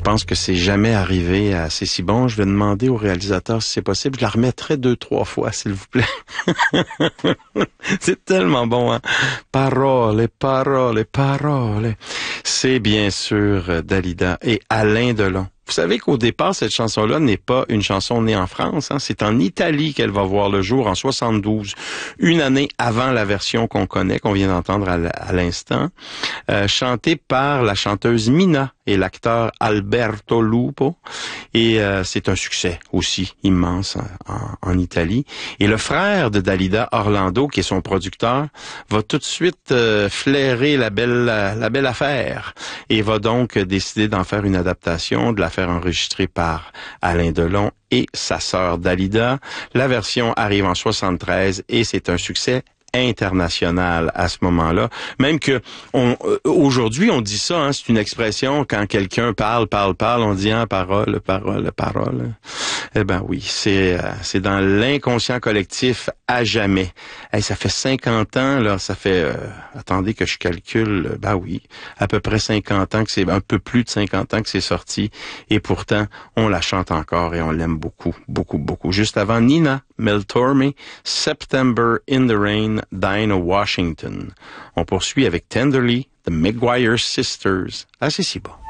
pense que c'est jamais arrivé à C'est si bon. Je vais demander au réalisateur si c'est possible. Je la remettrai 2-3 fois, s'il vous plaît. C'est tellement bon, hein? Parole, parole, parole. C'est bien sûr Dalida et Alain Delon. Vous savez qu'au départ, cette chanson-là n'est pas une chanson née en France. Hein? C'est en Italie qu'elle va voir le jour en 72, une année avant la version qu'on connaît, qu'on vient d'entendre à l'instant, chantée par la chanteuse Mina et l'acteur Alberto Lupo. Et c'est un succès aussi immense en Italie. Et le frère de Dalida, Orlando, qui est son producteur, va tout de suite flairer la belle affaire et va donc décider d'en faire une adaptation, de la faire enregistrer par Alain Delon et sa sœur Dalida. La version arrive en 73 et c'est un succès international à ce moment-là. Même que aujourd'hui, on dit ça, hein, c'est une expression quand quelqu'un parle, on dit parole, parole, parole. Eh ben oui, c'est dans l'inconscient collectif à jamais. Hey, ça fait 50 ans, là, ça fait attendez que je calcule, ben oui, à peu près 50 ans que c'est un peu plus de 50 ans que c'est sorti et pourtant on la chante encore et on l'aime beaucoup, beaucoup, beaucoup. Juste avant Nina Mel Torme, September in the Rain, Dinah Washington. On poursuit avec Tenderly, The McGuire Sisters. Ah, c'est si bon.